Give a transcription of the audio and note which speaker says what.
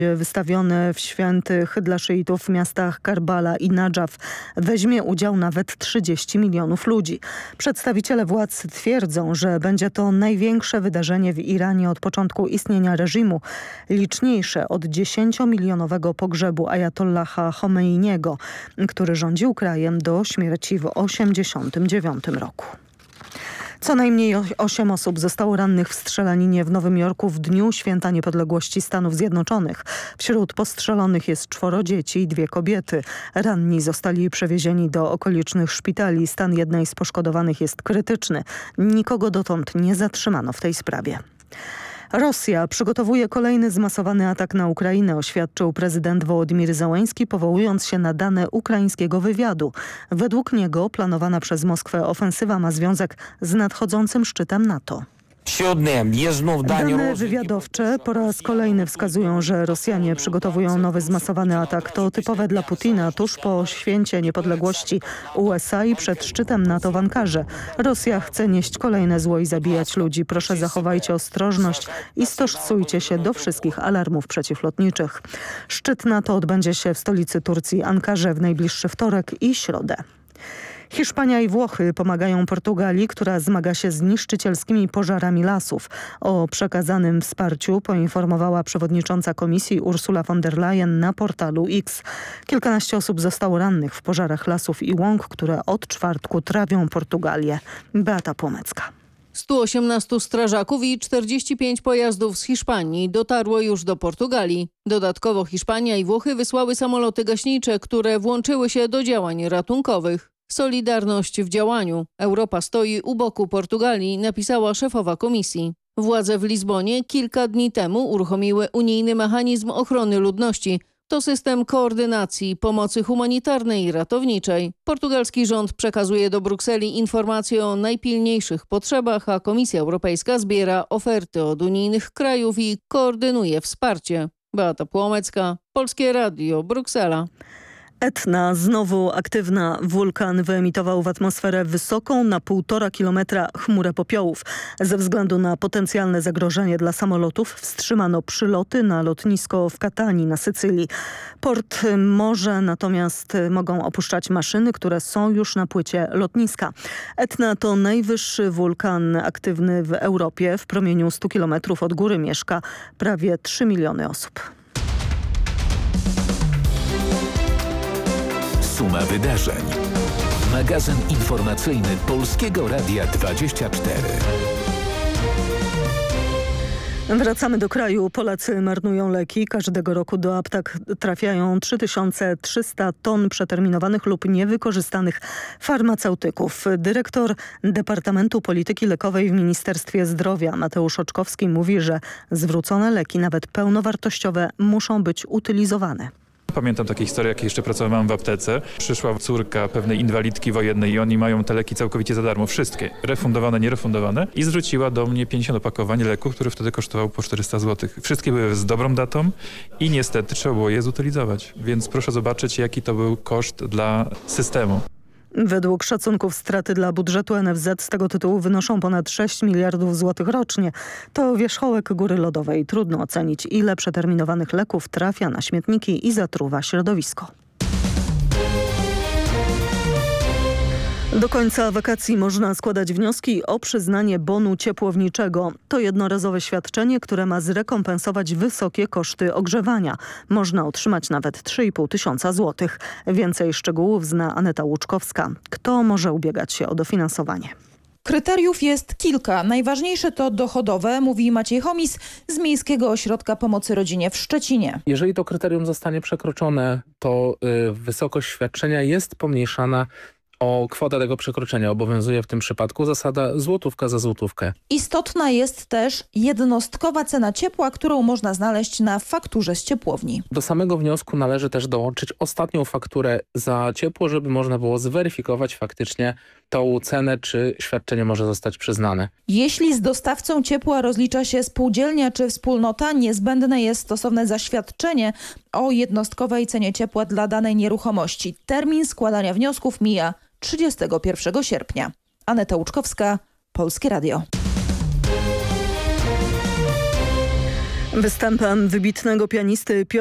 Speaker 1: wystawiony w świętych dla szyitów w miastach Karbala i Nadżaf weźmie udział nawet 30 milionów ludzi. Przedstawiciele władz twierdzą, że będzie to największe wydarzenie w Iranie od początku istnienia reżimu, liczniejsze od 10-milionowego pogrzebu ajatollaha Chomeiniego, który rządził krajem do śmierci w 1989 roku. Co najmniej 8 osób zostało rannych w strzelaninie w Nowym Jorku w dniu Święta Niepodległości Stanów Zjednoczonych. Wśród postrzelonych jest 4 dzieci i 2 kobiety. Ranni zostali przewiezieni do okolicznych szpitali. Stan jednej z poszkodowanych jest krytyczny. Nikogo dotąd nie zatrzymano w tej sprawie. Rosja przygotowuje kolejny zmasowany atak na Ukrainę, oświadczył prezydent Wołodymyr Zełenski, powołując się na dane ukraińskiego wywiadu. Według niego planowana przez Moskwę ofensywa ma związek z nadchodzącym szczytem NATO. Dane wywiadowcze po raz kolejny wskazują, że Rosjanie przygotowują nowy zmasowany atak. To typowe dla Putina tuż po święcie niepodległości USA i przed szczytem NATO w Ankarze. Rosja chce nieść kolejne zło i zabijać ludzi. Proszę, zachowajcie ostrożność i stosujcie się do wszystkich alarmów przeciwlotniczych. Szczyt NATO odbędzie się w stolicy Turcji Ankarze w najbliższy wtorek i środę. Hiszpania i Włochy pomagają Portugalii, która zmaga się z niszczycielskimi pożarami lasów. O przekazanym wsparciu poinformowała przewodnicząca komisji Ursula von der Leyen na portalu X. Kilkanaście osób zostało rannych w pożarach lasów i łąk, które od czwartku trawią Portugalię. Beata Płomecka.
Speaker 2: 118 strażaków i 45 pojazdów z Hiszpanii dotarło już do Portugalii. Dodatkowo Hiszpania i Włochy wysłały samoloty gaśnicze, które włączyły się do działań ratunkowych. Solidarność w działaniu. Europa stoi u boku Portugalii, napisała szefowa komisji. Władze w Lizbonie kilka dni temu uruchomiły unijny mechanizm ochrony ludności. To system koordynacji pomocy humanitarnej i ratowniczej. Portugalski rząd przekazuje do Brukseli informacje o najpilniejszych potrzebach, a Komisja Europejska zbiera oferty od unijnych krajów i koordynuje wsparcie. Beata Płomecka, Polskie Radio, Bruksela.
Speaker 1: Etna, znowu aktywna. Wulkan wyemitował w atmosferę wysoką na 1,5 kilometra chmurę popiołów. Ze względu na potencjalne zagrożenie dla samolotów wstrzymano przyloty na lotnisko w Katanii na Sycylii. Port może natomiast mogą opuszczać maszyny, które są już na płycie lotniska. Etna to najwyższy wulkan aktywny w Europie. W promieniu 100 kilometrów od góry mieszka prawie 3 miliony osób.
Speaker 3: Suma wydarzeń. Magazyn informacyjny Polskiego Radia 24.
Speaker 1: Wracamy do kraju. Polacy marnują leki. Każdego roku do aptek trafiają 3300 ton przeterminowanych lub niewykorzystanych farmaceutyków. Dyrektor Departamentu Polityki Lekowej w Ministerstwie Zdrowia Mateusz Oczkowski mówi, że zwrócone leki, nawet pełnowartościowe, muszą być utylizowane.
Speaker 4: Pamiętam takie historie, jak jeszcze pracowałem w aptece. Przyszła córka pewnej inwalidki wojennej i oni mają te leki całkowicie za darmo. Wszystkie. Refundowane, nierefundowane. I zwróciła do mnie 50 opakowań leku, który wtedy kosztował po 400 zł. Wszystkie były z dobrą datą i niestety trzeba było je zutylizować. Więc proszę zobaczyć, jaki to był koszt dla systemu.
Speaker 1: Według szacunków straty dla budżetu NFZ z tego tytułu wynoszą ponad 6 miliardów złotych rocznie. To wierzchołek góry lodowej. Trudno ocenić, ile przeterminowanych leków trafia na śmietniki i zatruwa środowisko. Do końca wakacji można składać wnioski o przyznanie bonu ciepłowniczego. To jednorazowe świadczenie, które ma zrekompensować wysokie koszty ogrzewania. Można otrzymać nawet 3,5 tysiąca złotych. Więcej szczegółów zna Aneta Łuczkowska. Kto może ubiegać się o dofinansowanie?
Speaker 5: Kryteriów jest kilka. Najważniejsze to dochodowe, mówi Maciej Chomis z Miejskiego Ośrodka Pomocy Rodzinie w Szczecinie.
Speaker 6: Jeżeli to kryterium zostanie przekroczone, to wysokość świadczenia jest pomniejszana o kwotę tego przekroczenia. Obowiązuje w tym przypadku zasada złotówka za złotówkę.
Speaker 5: Istotna jest też jednostkowa cena ciepła, którą można znaleźć na fakturze z ciepłowni.
Speaker 6: Do samego wniosku należy też dołączyć ostatnią fakturę za ciepło, żeby można było zweryfikować faktycznie tą cenę, czy świadczenie może zostać przyznane.
Speaker 5: Jeśli z dostawcą ciepła rozlicza się spółdzielnia czy wspólnota, niezbędne jest stosowne zaświadczenie o jednostkowej cenie ciepła dla danej nieruchomości. Termin składania wniosków mija 31 sierpnia. Aneta Łuczkowska, Polskie Radio.
Speaker 1: Występem wybitnego pianisty